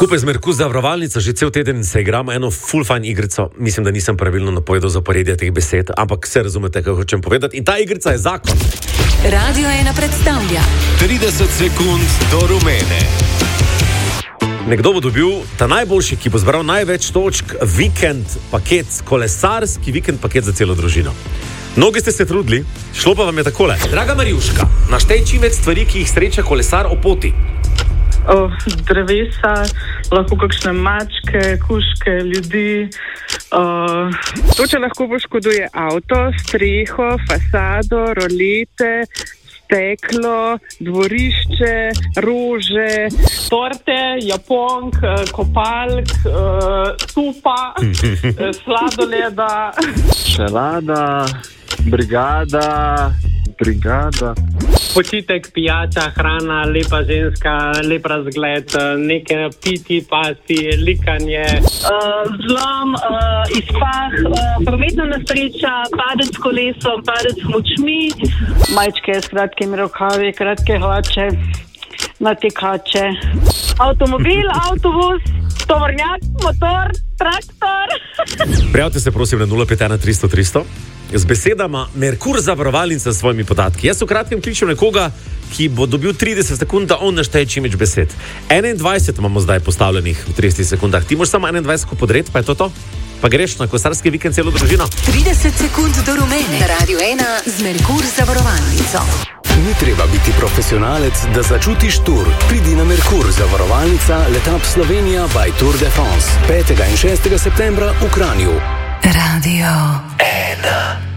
Skupaj z Merkur zavarovalnico že cel teden se igramo eno full fine igrico. Mislim, da nisem pravilno napovedal zaporedja teh besed, ampak se razumete, kaj hočem povedati. In ta igrica je zakon. Radio 1 predstavlja 30 sekund do rumene. Nekdo bo dobil ta najboljši, ki bo zbral največ točk, vikend paket, kolesarski vikend paket za celo družino. Mnogi ste se trudili, šlo pa vam je takole. Draga Marjuška, naštej čim več stvari, ki jih sreča kolesar o poti. Drevesa, lahko kakšne mačke, kužke, ljudi. To, če lahko poškoduje avto, streho, fasado, rolete, steklo, dvorišče, rože, torte, japonk, kopalk, supa, sladoleda. Šelada, brigada. Počitek, pijača, hrana, lepa ženska, lep razgled, neke piti, pasti, likanje. Zlom, izpah, prometna nesreča, padec s kolesom, padec s močmi. Majčke s kratkimi rokavi, kratke hlače, natikače. Avtomobil, avtobus, tovornjak, motor, traktor. Prijavite se prosim na 051 300 300 z besedama Merkur zavarovalnica s svojimi podatki. Jaz v kratkem kličem nekoga, ki bo dobil 30 sekund, da on našteje čim več besed. 21 imamo zdaj postavljenih v 30 sekundah. Ti moraš samo 21 podreti, pa je to? Pa greš na kolesarski vikend celo družino. 30 sekund do rumene. Radio 1 z Merkur zavarovalnico. Ni treba biti profesionalec, da začutiš tur. Pridi na Merkur zavarovalnica Letap Slovenija by Tour de France. 5. in 6. septembra v Kranju. Radio 1.